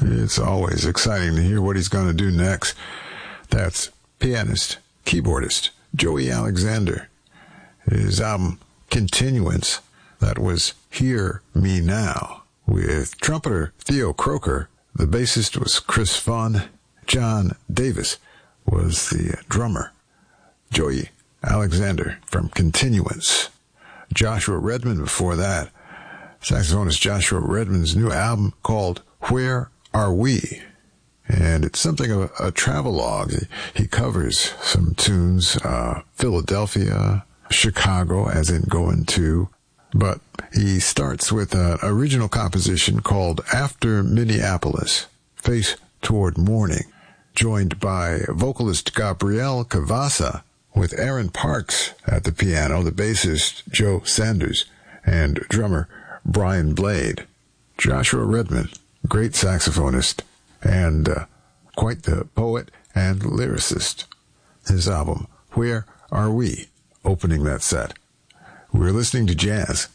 It's always exciting to hear what he's going to do next. That's pianist, keyboardist Joey Alexander. His album Continuance, that was Hear Me Now, with trumpeter Theo Croker. The bassist was Chris Vaughn. John Davis was the drummer. Joey Alexander from Continuance. Joshua Redman before that. Saxophonist Joshua Redman's new album called Where Are We? And it's something of a travelogue. He covers some tunes, Philadelphia, Chicago, as in going to. But he starts with an original composition called After Minneapolis, Face Toward Morning, joined by vocalist Gabrielle Cavassa, with Aaron Parks at the piano, the bassist Joe Sanders, and drummer Brian Blade. Joshua Redman, great saxophonist, and quite the poet and lyricist. His album, Where Are We?, opening that set. We're listening to jazz